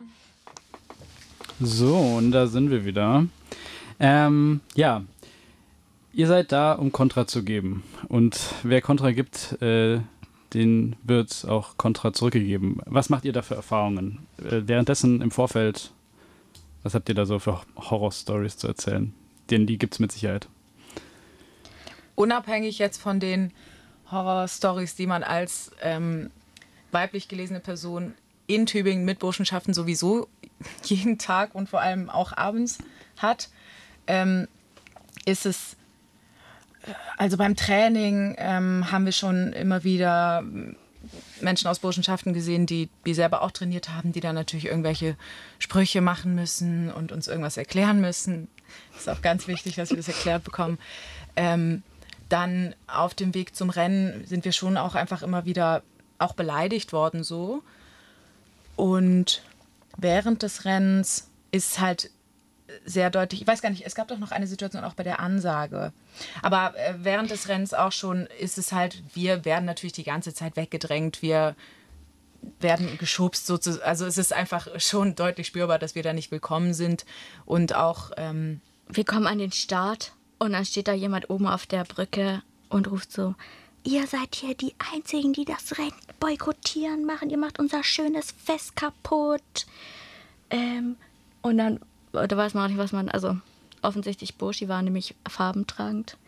So, und da sind wir wieder. Ja, ihr seid da, um Kontra zu geben. Und wer Kontra gibt, den wird auch Kontra zurückgegeben. Was macht ihr da für Erfahrungen? Währenddessen im Vorfeld, was habt ihr da so für Horror-Stories zu erzählen? Denn die gibt's mit Sicherheit. Unabhängig jetzt von den Horror-Stories, die man als weiblich gelesene Person in Tübingen mit Burschenschaften sowieso jeden Tag und vor allem auch abends hat, ist es, also beim Training haben wir schon immer wieder Menschen aus Burschenschaften gesehen, die selber auch trainiert haben, die dann natürlich irgendwelche Sprüche machen müssen und uns irgendwas erklären müssen. Das ist auch ganz wichtig, dass wir das erklärt bekommen. Dann auf dem Weg zum Rennen sind wir schon auch einfach immer wieder auch beleidigt worden so. Und während des Rennens ist halt sehr deutlich, ich weiß gar nicht, es gab doch noch eine Situation auch bei der Ansage. Aber während des Rennens auch schon ist es halt, wir werden natürlich die ganze Zeit weggedrängt, wir werden geschubst sozusagen. Also es ist einfach schon deutlich spürbar, dass wir da nicht willkommen sind. Und auch wir kommen an den Start und dann steht da jemand oben auf der Brücke und ruft so: Ihr seid hier die Einzigen, die das Rennen boykottieren machen. Ihr macht unser schönes Fest kaputt. Und dann, da weiß man auch nicht, was man, also offensichtlich Burschi war nämlich farbentragend.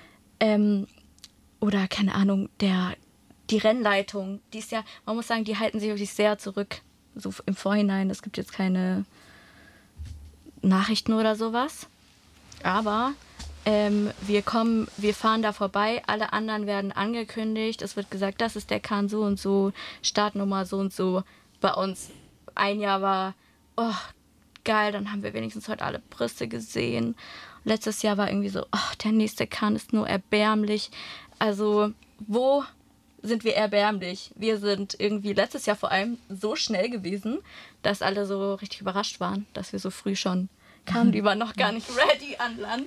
Oder keine Ahnung, die Rennleitung, die ist ja, man muss sagen, die halten sich wirklich sehr zurück. So im Vorhinein, es gibt jetzt keine Nachrichten oder sowas. Aber wir fahren da vorbei, alle anderen werden angekündigt, es wird gesagt, das ist der Kahn so und so, Startnummer so und so. Bei uns ein Jahr war, oh, geil, dann haben wir wenigstens heute alle Brüste gesehen. Letztes Jahr war irgendwie so, oh, der nächste Kahn ist nur erbärmlich. Also, wo sind wir erbärmlich? Wir sind irgendwie letztes Jahr vor allem so schnell gewesen, dass alle so richtig überrascht waren, dass wir so früh schon kamen. Die waren noch gar nicht ready an Land.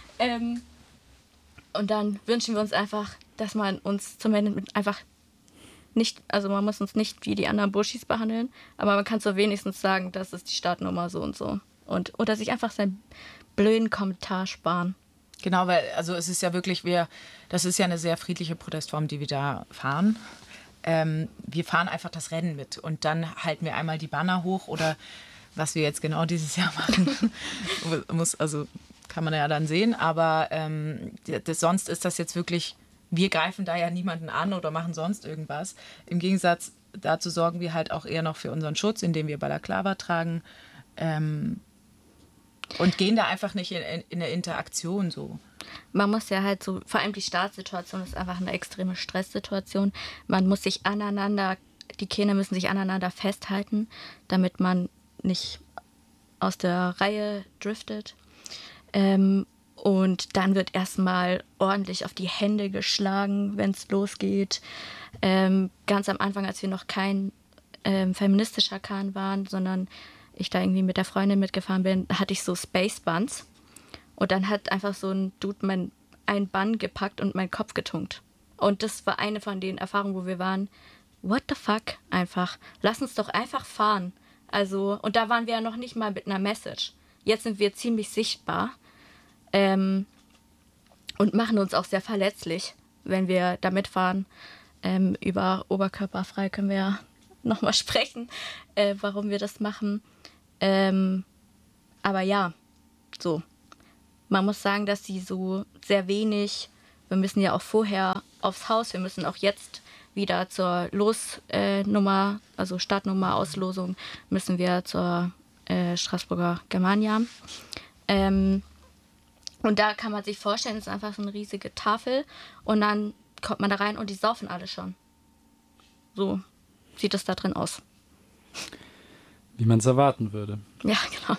Und dann wünschen wir uns einfach, dass man uns zumindest einfach nicht, also man muss uns nicht wie die anderen Burschis behandeln, aber man kann so wenigstens sagen, das ist die Startnummer so und so. Oder sich einfach seinen blöden Kommentar sparen. Genau, weil also es ist ja wirklich, das ist ja eine sehr friedliche Protestform, die wir da fahren. Wir fahren einfach das Rennen mit und dann halten wir einmal die Banner hoch oder was wir jetzt genau dieses Jahr machen, kann man ja dann sehen, aber sonst ist das jetzt wirklich, wir greifen da ja niemanden an oder machen sonst irgendwas. Im Gegensatz dazu sorgen wir halt auch eher noch für unseren Schutz, indem wir Balaklava tragen und gehen da einfach nicht in eine Interaktion so. Man muss ja halt so, vor allem die Startsituation ist einfach eine extreme Stresssituation. Man muss sich die Kähne müssen sich aneinander festhalten, damit man nicht aus der Reihe driftet. Und dann wird erstmal ordentlich auf die Hände geschlagen, wenn es losgeht. Ganz am Anfang, als wir noch kein feministischer Kahn waren, sondern ich da irgendwie mit der Freundin mitgefahren bin, hatte ich so Space Buns. Und dann hat einfach so ein Dude ein Bun gepackt und meinen Kopf getunkt. Und das war eine von den Erfahrungen, wo wir waren, what the fuck, einfach. Lass uns doch einfach fahren. Also, und da waren wir ja noch nicht mal mit einer Message. Jetzt sind wir ziemlich sichtbar und machen uns auch sehr verletzlich, wenn wir da mitfahren. Über oberkörperfrei können wir ja nochmal sprechen, warum wir das machen. Aber ja, so. Man muss sagen, dass sie so sehr wenig, wir müssen ja auch vorher aufs Haus, wir müssen auch jetzt wieder zur Losnummer, also Startnummer, Auslosung, müssen wir zur Straßburger Germania. Und da kann man sich vorstellen, es ist einfach so eine riesige Tafel und dann kommt man da rein und die saufen alle schon. So sieht es da drin aus. Wie man es erwarten würde. Ja,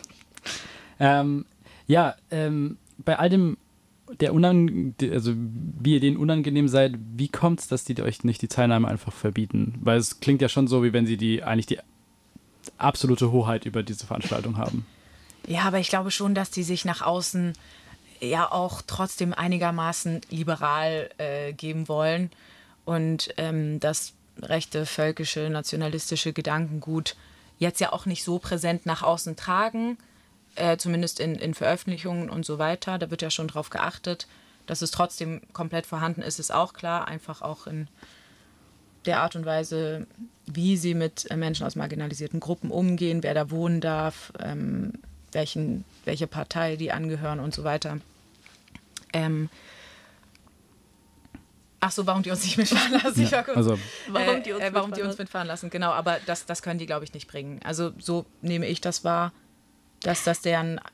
genau. Bei all dem, also wie ihr denen unangenehm seid, wie kommt es, dass die euch nicht die Teilnahme einfach verbieten? Weil es klingt ja schon so, wie wenn sie eigentlich die absolute Hoheit über diese Veranstaltung haben. Ja, aber ich glaube schon, dass die sich nach außen ja auch trotzdem einigermaßen liberal geben wollen und das rechte, völkische, nationalistische Gedankengut jetzt ja auch nicht so präsent nach außen tragen, zumindest in Veröffentlichungen und so weiter. Da wird ja schon drauf geachtet. Dass es trotzdem komplett vorhanden ist, ist auch klar. Einfach auch in der Art und Weise, wie sie mit Menschen aus marginalisierten Gruppen umgehen, wer da wohnen darf, welche Partei die angehören und so weiter. Warum die uns nicht mitfahren lassen? Ja, also, warum die uns mitfahren lassen, genau. Aber das können die, glaube ich, nicht bringen. Also so nehme ich das wahr, dass das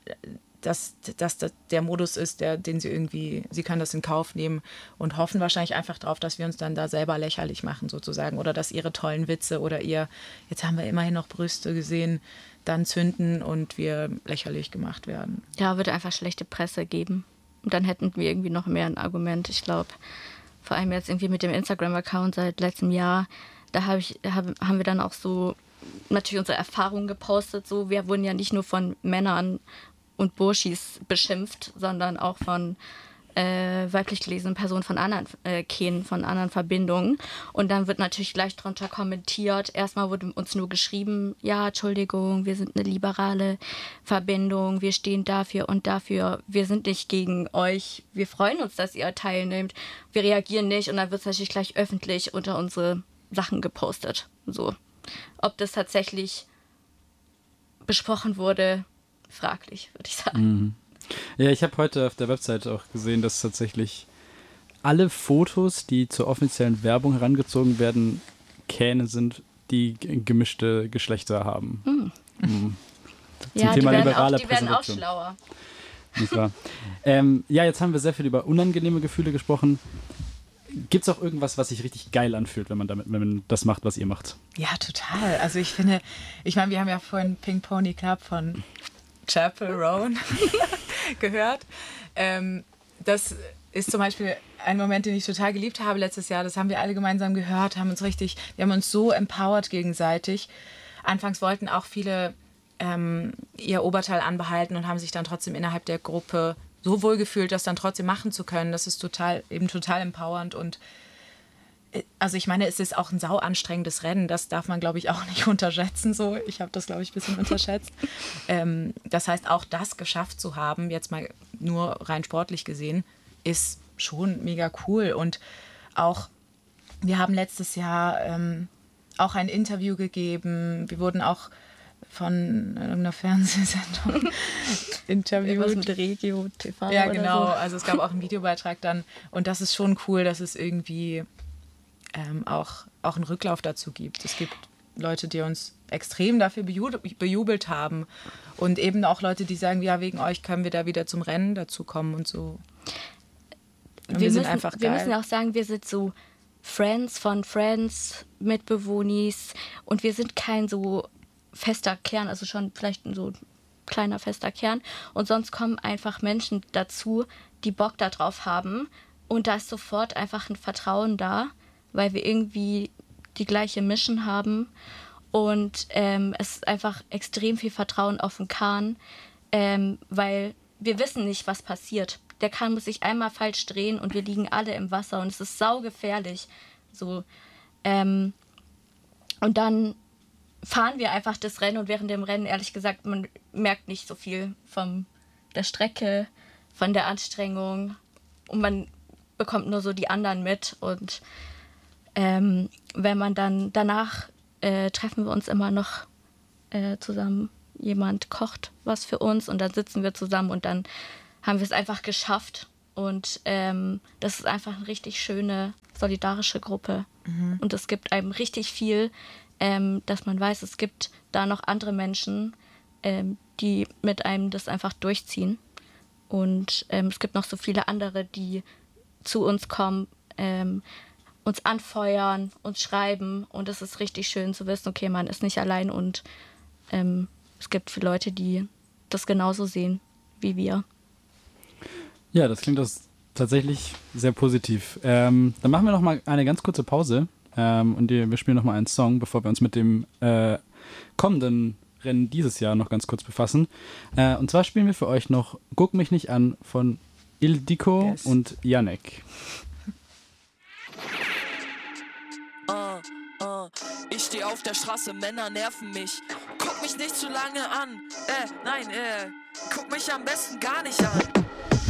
der Modus ist, den sie können das in Kauf nehmen und hoffen wahrscheinlich einfach darauf, dass wir uns dann da selber lächerlich machen sozusagen oder dass ihre tollen Witze oder jetzt haben wir immerhin noch Brüste gesehen, dann zünden und wir lächerlich gemacht werden. Ja, würde einfach schlechte Presse geben und dann hätten wir irgendwie noch mehr ein Argument. Ich glaube, vor allem jetzt irgendwie mit dem Instagram-Account seit letztem Jahr, da haben wir dann auch so natürlich unsere Erfahrungen gepostet. So, wir wurden ja nicht nur von Männern und Burschis beschimpft, sondern auch von weiblich gelesenen Personen von anderen Kehlen, von anderen Verbindungen. Und dann wird natürlich gleich drunter kommentiert. Erstmal wurde uns nur geschrieben, ja, Entschuldigung, wir sind eine liberale Verbindung, wir stehen dafür und dafür, wir sind nicht gegen euch, wir freuen uns, dass ihr teilnehmt, wir reagieren nicht. Und dann wird es natürlich gleich öffentlich unter unsere Sachen gepostet. So. Ob das tatsächlich besprochen wurde, fraglich, würde ich sagen. Mhm. Ja, ich habe heute auf der Website auch gesehen, dass tatsächlich alle Fotos, die zur offiziellen Werbung herangezogen werden, Kähne sind, die gemischte Geschlechter haben. Mhm. Mhm. Ja, Thema liberale die werden auch Präsentation. schlauer. Nicht wahr? Ja, jetzt haben wir sehr viel über unangenehme Gefühle gesprochen. Gibt es auch irgendwas, was sich richtig geil anfühlt, wenn man das macht, was ihr macht? Ja, total. Also ich meine, wir haben ja vorhin Pink Pony Club von Chapel Roan gehört. Das ist zum Beispiel ein Moment, den ich total geliebt habe letztes Jahr. Das haben wir alle gemeinsam gehört, wir haben uns so empowered gegenseitig. Anfangs wollten auch viele ihr Oberteil anbehalten und haben sich dann trotzdem innerhalb der Gruppe so wohl gefühlt, das dann trotzdem machen zu können. Das ist total empowernd und also ich meine, es ist auch ein sau anstrengendes Rennen, das darf man, glaube ich, auch nicht unterschätzen. So. Ich habe das, glaube ich, ein bisschen unterschätzt. Das heißt, auch das geschafft zu haben, jetzt mal nur rein sportlich gesehen, ist schon mega cool. Und auch, wir haben letztes Jahr auch ein Interview gegeben. Wir wurden auch von irgendeiner Fernsehsendung interviewt. Was mit Regio TV ja, genau. Oder so. Also es gab auch einen Videobeitrag dann. Und das ist schon cool, dass es irgendwie auch einen Rücklauf dazu gibt. Es gibt Leute, die uns extrem dafür bejubelt haben. Und eben auch Leute, die sagen, ja, wegen euch können wir da wieder zum Rennen dazu kommen und so. Und wir sind einfach geil. Wir müssen auch sagen, wir sind so Friends von Friends, Mitbewohnis. Und wir sind kein so fester Kern, also schon vielleicht so ein kleiner fester Kern. Und sonst kommen einfach Menschen dazu, die Bock darauf haben. Und da ist sofort einfach ein Vertrauen da, weil wir irgendwie die gleiche Mission haben und es ist einfach extrem viel Vertrauen auf den Kahn, weil wir wissen nicht, was passiert. Der Kahn muss sich einmal falsch drehen und wir liegen alle im Wasser und es ist saugefährlich. So, und dann fahren wir einfach das Rennen und während dem Rennen, ehrlich gesagt, man merkt nicht so viel von der Strecke, von der Anstrengung und man bekommt nur so die anderen mit und wenn man dann danach treffen wir uns immer noch zusammen. Jemand kocht was für uns und dann sitzen wir zusammen und dann haben wir es einfach geschafft. Und das ist einfach eine richtig schöne, solidarische Gruppe. Mhm. Und es gibt einem richtig viel, dass man weiß, es gibt da noch andere Menschen, die mit einem das einfach durchziehen. Und es gibt noch so viele andere, die zu uns kommen, uns anfeuern, uns schreiben und es ist richtig schön zu wissen, okay, man ist nicht allein und es gibt viele Leute, die das genauso sehen wie wir. Ja, das klingt das tatsächlich sehr positiv. Dann machen wir noch mal eine ganz kurze Pause und wir spielen noch mal einen Song, bevor wir uns mit dem kommenden Rennen dieses Jahr noch ganz kurz befassen. Und zwar spielen wir für euch noch Guck mich nicht an von Ildiko und Yannick. Ich steh auf der Straße, Männer nerven mich. Guck mich nicht zu lange an. Guck mich am besten gar nicht an.